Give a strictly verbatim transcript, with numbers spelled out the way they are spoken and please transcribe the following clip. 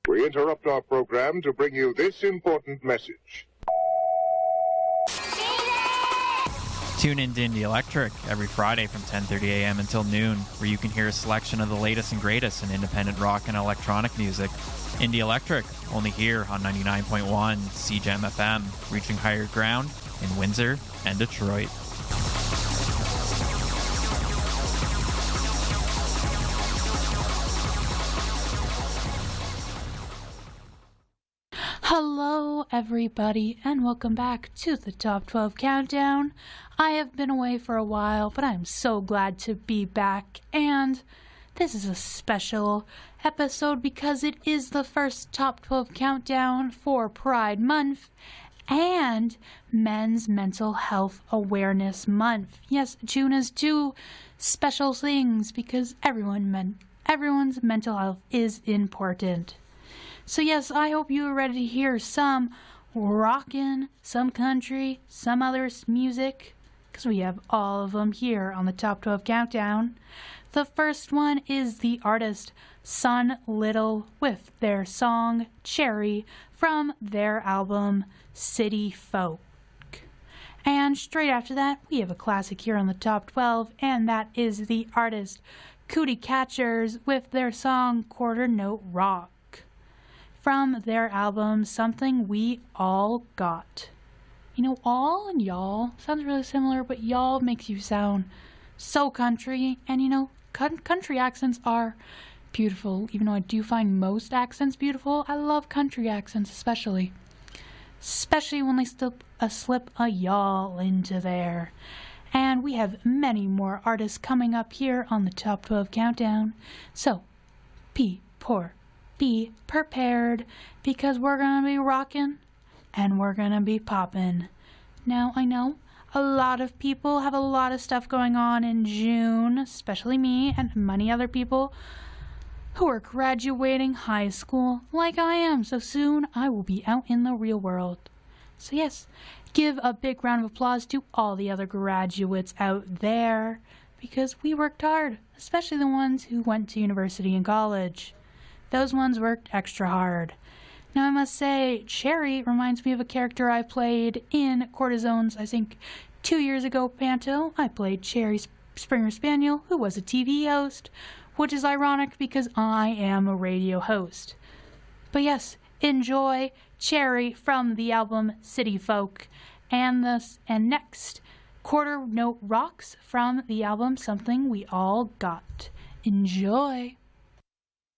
We interrupt our program to bring you this important message. Tune in to Indie Electric every Friday from ten thirty a.m. until noon, where you can hear a selection of the latest and greatest in independent rock and electronic music. Indie Electric, only here on ninety-nine point one C G M F M, reaching higher ground in Windsor and Detroit. Hello everybody, and welcome back to the Top twelve Countdown. I have been away for a while, but I'm so glad to be back, and this is a special episode because it is the first Top twelve Countdown for Pride Month and Men's Mental Health Awareness Month. Yes, June is two special things because everyone men- everyone's mental health is important. So yes, I hope you are ready to hear some rockin', some country, some other music, because we have all of them here on the Top twelve Countdown. The first one is the artist Sun Little with their song Cherry from their album City Folk. And straight after that, we have a classic here on the Top twelve, and that is the artist Cootie Catchers with their song Quarter Note Rock from their album Something We All Got. You know, all and y'all sounds really similar, but y'all makes you sound so country, and you know, country accents are beautiful. Even though I do find most accents beautiful, I love country accents especially. Especially when they slip a, slip a y'all into there. And we have many more artists coming up here on the Top twelve Countdown. So, be poor. Be prepared, because we're going to be rocking and we're going to be popping. Now, I know a lot of people have a lot of stuff going on in June, especially me and many other people who are graduating high school like I am. So soon I will be out in the real world. So yes, give a big round of applause to all the other graduates out there, because we worked hard, especially the ones who went to university and college. Those ones worked extra hard. Now I must say, Cherry reminds me of a character I played in Cortisone's, I think, two years ago panto. I played Cherry Springer Spaniel, who was a T V host, which is ironic because I am a radio host. But yes, enjoy Cherry from the album City Folk, and this, and next, Quarter Note Rocks from the album Something We All Got. Enjoy!